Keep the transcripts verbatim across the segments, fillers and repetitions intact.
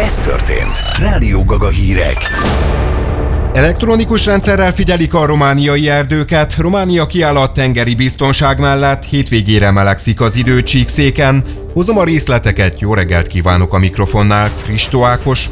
ez történt. Rádió Gaga hírek. Elektronikus rendszerrel figyelik a romániai erdőket. Románia kiáll a tengeri biztonság mellett, hétvégére melegszik az idő Csíkszéken. Hozom a részleteket, jó reggelt kívánok a mikrofonnál, Kristó Ákos.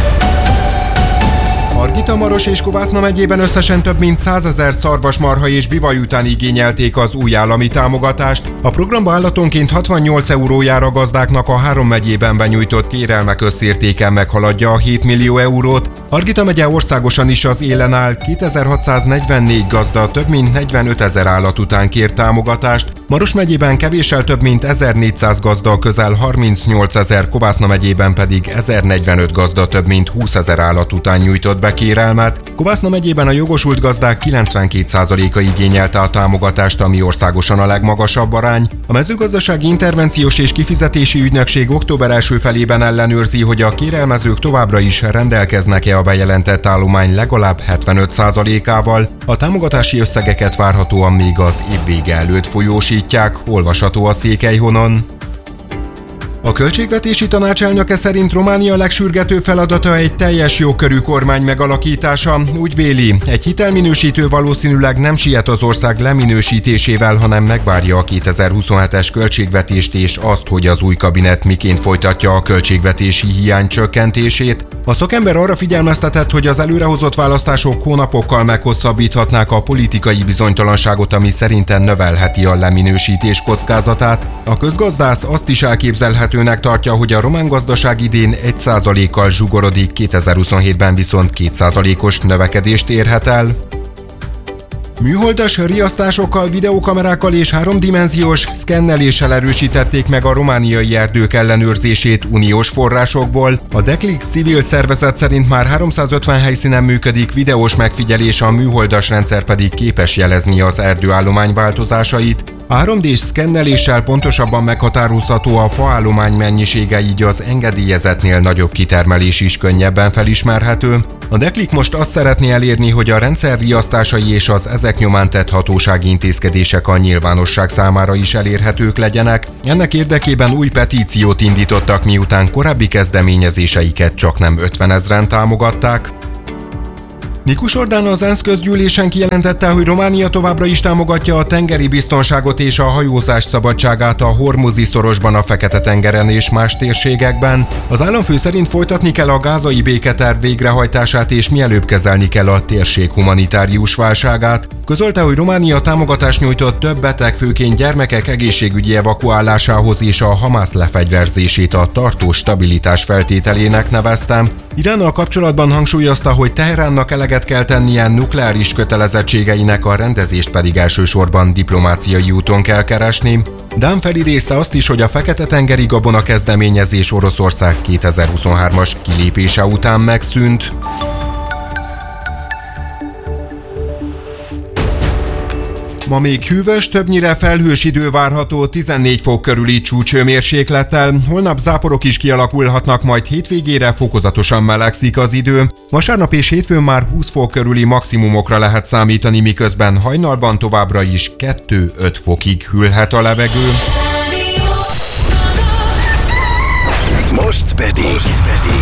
Margitamaros és Kovászna megyében összesen több mint százezer szarvasmarha és bivaj után igényelték az új állami támogatást. A programba állatonként hatvannyolc eurójára gazdáknak a három megyében benyújtott kérelmek összértéken meghaladja a hét millió eurót. Margita megye országosan is az élen áll, kétezer-hatszáznegyvennégy gazda több mint negyvenötezer állat után kért támogatást. Maros megyében kevéssel több mint ezernégyszáz gazda, közel harmincnyolcezer, Kovászna megyében pedig ezernegyvenöt gazda több mint húszezer állat után nyújtott be kérelmet. Kovászna megyében a jogosult gazdák kilencvenkét százaléka igényelte a támogatást, ami országosan a legmagasabb arány. A mezőgazdasági intervenciós és kifizetési ügynökség október első felében ellenőrzi, hogy a kérelmezők továbbra is rendelkeznek-e a bejelentett állomány legalább hetvenöt százalékával. A támogatási összegeket várhatóan még az év vége előtt folyósítják, olvasható a Székelyhonon. A Költségvetési Tanács elnöke szerint Románia legsürgetőbb feladata egy teljes jogkörű kormány megalakítása. Úgy véli, egy hitelminősítő valószínűleg nem siet az ország leminősítésével, hanem megvárja a kétezer-huszonhetes költségvetést és azt, hogy az új kabinet miként folytatja a költségvetési hiány csökkentését. A szakember arra figyelmeztetett, hogy az előrehozott választások hónapokkal meghosszabbíthatnák a politikai bizonytalanságot, ami szerintem növelheti a leminősítés kockázatát. A közgazdász azt is elképzelhetőnek tartja, hogy a román gazdaság idén egy százalékkal zsugorodik, kétezer-huszonhétben viszont két százalékos növekedést érhet el. Műholdas riasztásokkal, videókamerákkal és háromdimenziós szkenneléssel erősítették meg a romániai erdők ellenőrzését uniós forrásokból. A Declic civil szervezet szerint már háromszázötven helyszínen működik videós megfigyelés, a műholdas rendszer pedig képes jelezni az erdőállomány változásait. A három dés szkenneléssel pontosabban meghatározható a faállomány mennyisége, így az engedélyezettnél nagyobb kitermelés is könnyebben felismerhető. A Declic most azt szeretné elérni, hogy a rendszer riasztásai és az ezek nyomán tett hatósági intézkedések a nyilvánosság számára is elérhetők legyenek. Ennek érdekében új petíciót indítottak, miután korábbi kezdeményezéseiket csaknem ötvenezren támogatták. Nikus Ordán az ENSZ közgyűlésen kijelentette, hogy Románia továbbra is támogatja a tengeri biztonságot és a hajózás szabadságát a Hormuzi szorosban, a Fekete-tengeren és más térségekben. Az államfő szerint folytatni kell a gázai béketerv végrehajtását és mielőbb kezelni kell a térség humanitárius válságát. Közölte, hogy Románia támogatást nyújtott több beteg, főként gyermekek egészségügyi evakuálásához és a Hamász lefegyverzését a tartós stabilitás feltételének neveztem. Iránnal kapcsolatban hangsúlyozta, hogy Teheránnak eleget kell tennie nukleáris kötelezettségeinek, a rendezést pedig elsősorban diplomáciai úton kell keresni. Dán felidézte azt is, hogy a Fekete-tengeri gabona kezdeményezés Oroszország kétezer-huszonhármas kilépése után megszűnt. Ma még hűvös, többnyire felhős idő várható, tizennégy fok körüli csúcshőmérséklettel. Holnap záporok is kialakulhatnak, majd hétvégére fokozatosan melegszik az idő. Vasárnap és hétfőn már húsz fok körüli maximumokra lehet számítani, miközben hajnalban továbbra is kettő-öt fokig hűlhet a levegő. Most pedig... Most pedig...